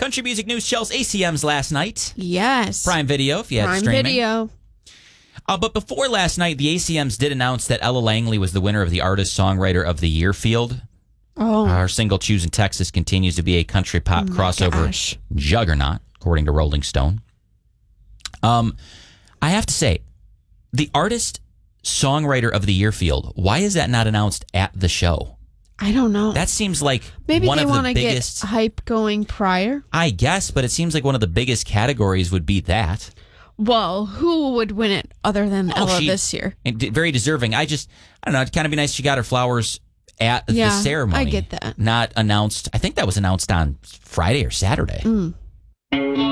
Country music news, Chels. ACMs last night. Yes. Prime Video, if you had Prime streaming. Video. But before last night, the ACMs did announce that Ella Langley was the winner of the Artist Songwriter of the Year field. Oh. Our single Choosing Texas continues to be a country pop crossover juggernaut, according to Rolling Stone. I have to say, the Artist Songwriter of the Year field, why is that not announced at the show? I don't know. That seems like maybe one they of want the to biggest get hype going prior. I guess, but it seems like one of the biggest categories would be that. Well, who would win it other than Ella this year? Very deserving. I don't know. It'd kind of be nice she got her flowers at the ceremony. I get that. Not announced. I think that was announced on Friday or Saturday.